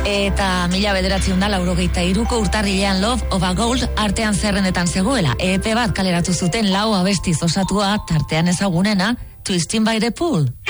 Eta 1993ko urtarrilean Love of a Gold artean zerrendetan zegoela. EP bat kaleratu zuten 4 abestiz osatua, tartean ezagunena, Twisting by the Pool.